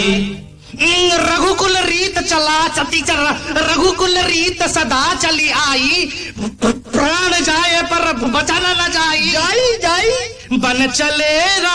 रघुकुल रीत चला चती चल रघुकुल रीत सदा चली आई, प्राण जाए पर बचाना न जाई, जाई जाई बन चले